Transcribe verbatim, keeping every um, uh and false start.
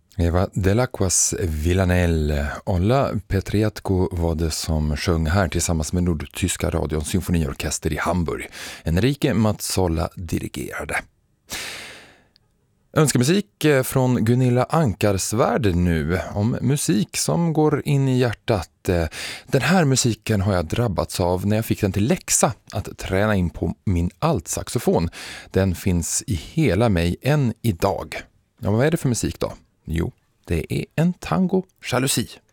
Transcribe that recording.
Eva Delacquas Villanelle. Olla Petriatko var det som sjöng här tillsammans med Nordtyska radions symfoniorkester i Hamburg. Enrique Mazzolla dirigerade. Önskemusik från Gunilla Ankarsvärd nu, om musik som går in i hjärtat. Den här musiken har jag drabbats av när jag fick den till läxa att träna in på min altsaxofon. Den finns i hela mig än idag. Ja, vad är det för musik då? Jo, det är en tango jalousie.